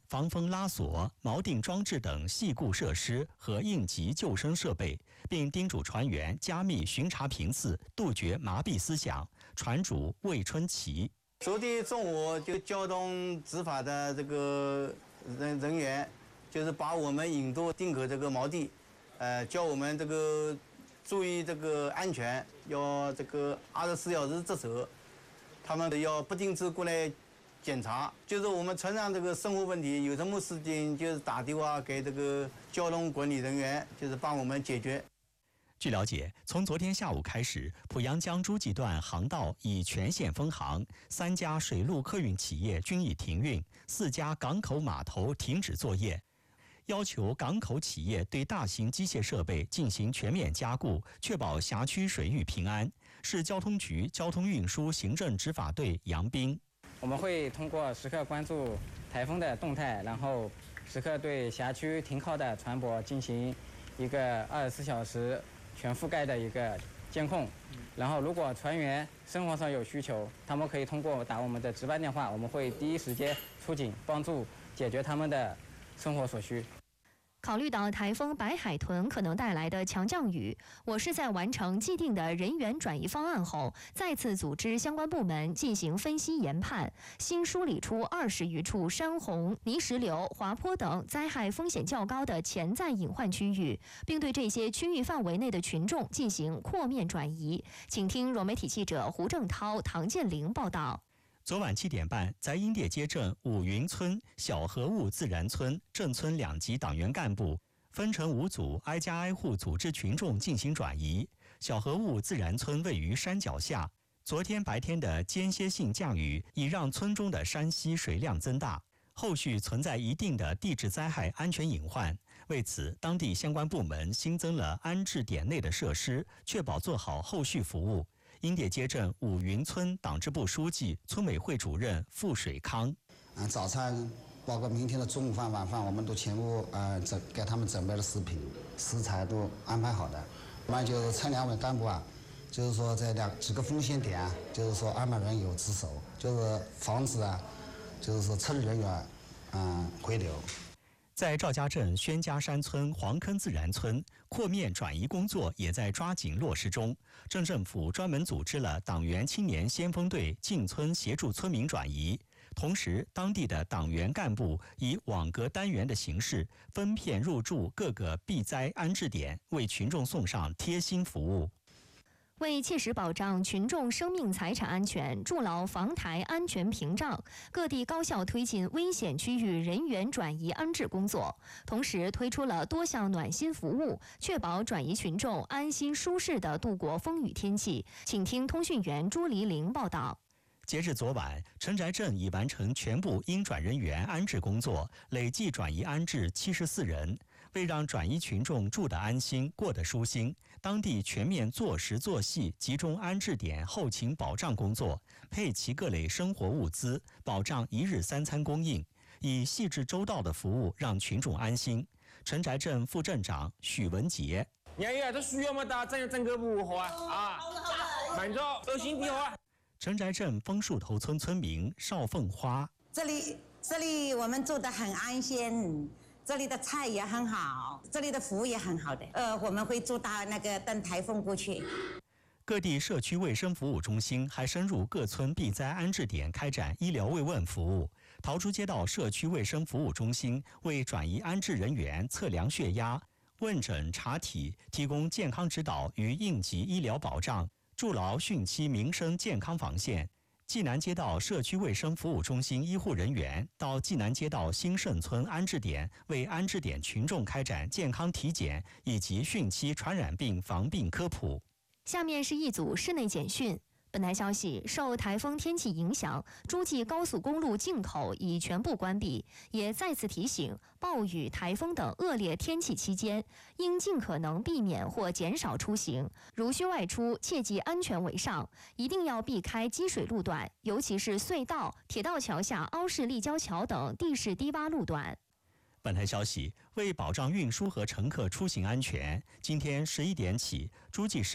防风拉锁、锚定装置等系固设施和应急救生设备，并叮嘱船员加密巡查频次，杜绝麻痹思想。船主魏春奇： 昨天中午就交通执法的这个人员，就是把我们引渡定口这个锚地，叫我们这个注意这个安全，要这个24小时值守，他们要不定时过来检查。就是我们船上这个生活问题，有什么事情就是打电话给这个交通管理人员，就是帮我们解决。 据了解，从昨天下午开始，濮阳江诸暨段航道已全线封航，3家水陆客运企业均已停运，4家港口码头停止作业，要求港口企业对大型机械设备进行全面加固，确保辖区水域平安。市交通局交通运输行政执法队杨斌： 我们会通过时刻关注台风的动态，然后时刻对辖区停靠的船舶进行一个24小时全覆盖的一个监控。然后如果船员生活上有需求，他们可以通过打我们的值班电话，我们会第一时间出警，帮助解决他们的生活所需。 考虑到台风白海豚可能带来的强降雨，我市在完成既定的人员转移方案后，再次组织相关部门进行分析研判，新梳理出20余处山洪、泥石流、滑坡等灾害风险较高的潜在隐患区域，并对这些区域范围内的群众进行扩面转移。请听融媒体记者胡正涛、唐建玲报道。 昨晚7点半，在英烈街镇五云村、小河坞自然村镇村2级党员干部分成5组，挨家挨户组织群众进行转移。小河坞自然村位于山脚下，昨天白天的间歇性降雨已让村中的山溪水量增大，后续存在一定的地质灾害安全隐患。为此，当地相关部门新增了安置点内的设施，确保做好后续服务。英烈街镇五云村党支部书记、村委会主任傅水康： 早餐包括明天的中午饭、晚饭，我们都全部给他们准备了食材都安排好的。我们就是村两委干部就是说在几个风险点，就是说安排人有值守，就是防止就是说车人员回流。 在赵家镇宣家山村黄坑自然村，扩面转移工作也在抓紧落实中。镇政府专门组织了党员青年先锋队进村协助村民转移，同时当地的党员干部以网格单元的形式分片入驻各个避灾安置点，为群众送上贴心服务。 为切实保障群众生命财产安全，筑牢防台安全屏障，各地高效推进危险区域人员转移安置工作，同时推出了多项暖心服务，确保转移群众安心舒适地度过风雨天气。请听通讯员朱黎玲报道。 截至昨晚，陈宅镇已完成全部应转人员安置工作，累计转移安置74人。为让转移群众住得安心、过得舒心，当地全面做实做细集中安置点后勤保障工作，配齐各类生活物资，保障1日3餐供应，以细致周到的服务让群众安心。陈宅镇副镇长许文杰： 这需要么大整个屋好啊，慢着，都心地好。 陈宅镇枫树头村村民邵凤花： 这里我们住得很安心，这里的菜也很好，这里的服务也很好的。我们会住到等台风过去。 各地社区卫生服务中心还深入各村避灾安置点开展医疗慰问服务。桃竹街道社区卫生服务中心为转移安置人员测量血压、问诊查体，提供健康指导与应急医疗保障，筑牢汛期民生健康防线。济南街道社区卫生服务中心医护人员到济南街道新盛村安置点，为安置点群众开展健康体检以及汛期传染病防病科普。 下面是一组室内简讯。本台消息，受台风天气影响，诸暨高速公路进口已全部关闭，也再次提醒，暴雨、台风等恶劣天气期间，应尽可能避免或减少出行。如需外出，切记安全为上，一定要避开积水路段，尤其是隧道、铁道桥下凹式立交桥等地势低洼路段。 本台消息，为保障运输和乘客出行安全，今天11点起，诸暨市